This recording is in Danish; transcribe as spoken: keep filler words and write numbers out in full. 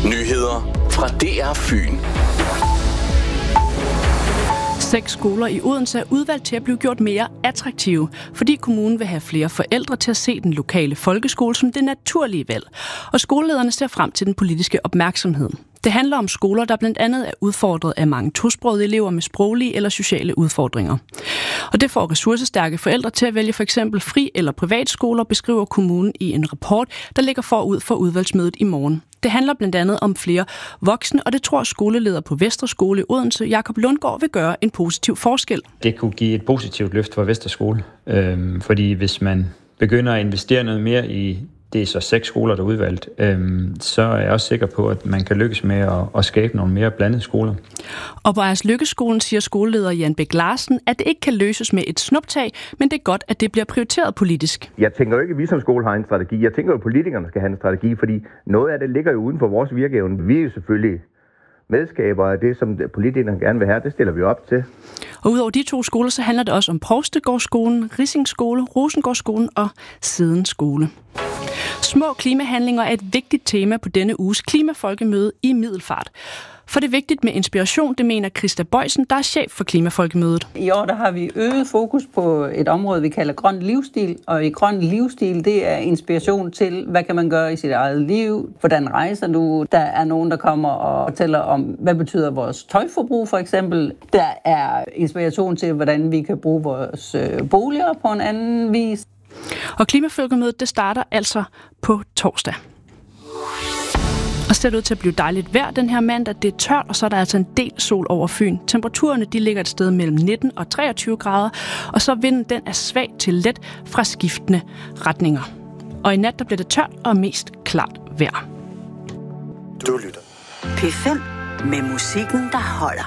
Nyheder fra D R Fyn. Seks skoler i Odense er udvalgt til at blive gjort mere attraktive, fordi kommunen vil have flere forældre til at se den lokale folkeskole som det naturlige valg, og skolelederne ser frem til den politiske opmærksomhed. Det handler om skoler, der blandt andet er udfordret af mange tosprogede elever med sproglige eller sociale udfordringer. Og det får ressourcestærke forældre til at vælge for eksempel fri- eller privatskoler, beskriver kommunen i en rapport, der ligger forud for udvalgsmødet i morgen. Det handler blandt andet om flere voksne, og det tror skoleleder på Vestre Skole i Odense, Jakob Lundgaard, vil gøre en positiv forskel. Det kunne give et positivt løft for Vestre Skole, øhm, fordi hvis man begynder at investere noget mere i det er så seks skoler, der er udvalgt, øhm, så er jeg også sikker på, at man kan lykkes med at, at skabe nogle mere blandede skoler. Og på Ejers Lykkeskolen siger skoleleder Jan Bæk Larsen, at det ikke kan løses med et snuptag, men det er godt, at det bliver prioriteret politisk. Jeg tænker jo ikke, at vi som skole har en strategi. Jeg tænker jo, at politikerne skal have en strategi, fordi noget af det ligger jo uden for vores virkeevne. Vi er jo selvfølgelig medskabere af det, som politikerne gerne vil have. Det stiller vi op til. Og udover de to skoler, så handler det også om Provstegårdsskolen, Rissing Skole, Rosengårdsskolen og Siden Skole. Små klimahandlinger er et vigtigt tema på denne uges klimafolkemøde i Middelfart. For det er vigtigt med inspiration, det mener Christa Bøjsen, der er chef for klimafolkemødet. I år der har vi øget fokus på et område, vi kalder grøn livsstil. Og i grøn livsstil, det er inspiration til, hvad kan man gøre i sit eget liv? Hvordan rejser du? Der er nogen, der kommer og fortæller om, hvad betyder vores tøjforbrug for eksempel. Der er inspiration til, hvordan vi kan bruge vores boliger på en anden vis. Og klimafolkemødet, det starter altså på torsdag. Og ser det ud til at blive dejligt vejr den her mandag. Det er tørt, og så er der altså en del sol over Fyn. Temperaturerne de ligger et sted mellem nitten og treogtyve grader, og så vinden den er svag til let fra skiftende retninger. Og i nat der bliver det tørt og mest klart vejr. Du lytter. P fem med musikken, der holder.